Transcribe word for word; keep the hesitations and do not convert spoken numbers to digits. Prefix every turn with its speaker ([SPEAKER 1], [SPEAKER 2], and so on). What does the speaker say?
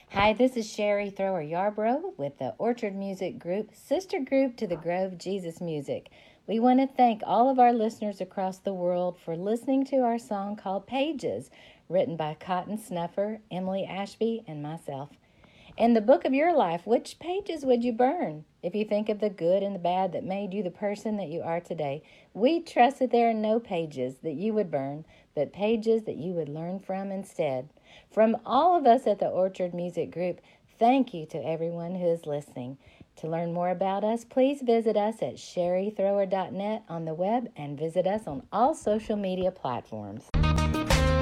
[SPEAKER 1] Hi, this is Sherry Thrower Yarbrough with the Orchard Music Group, sister group to the Grove Jesus Music. We want to thank all of our listeners across the world for listening to our song called Pages, written by Cotton Snuffer, Emily Ashby, and myself. In the book of your life, which pages would you burn? If you think of the good and the bad that made you the person that you are today, we trust that there are no pages that you would burn, but pages that you would learn from instead. From all of us at the Orchard Music Group, thank you to everyone who is listening. To learn more about us, please visit us at sherry thrower dot net on the web and visit us on all social media platforms.